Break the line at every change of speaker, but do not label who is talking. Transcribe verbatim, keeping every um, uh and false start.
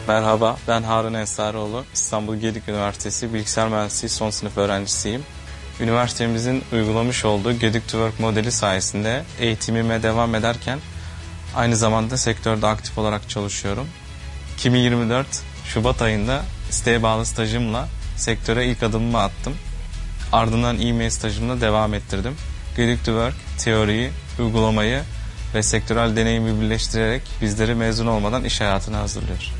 Merhaba, ben Harun Ensarioğlu. İstanbul Gedik Üniversitesi Bilgisayar Mühendisliği son sınıf öğrencisiyim. Üniversitemizin uygulamış olduğu Gedik to Work modeli sayesinde eğitimime devam ederken aynı zamanda sektörde aktif olarak çalışıyorum. iki bin yirmi dört Şubat ayında isteğe bağlı stajımla sektöre ilk adımımı attım. Ardından e-mail stajımla devam ettirdim. Gedik to Work teoriyi, uygulamayı ve sektörel deneyimi birleştirerek bizleri mezun olmadan iş hayatına hazırlıyor.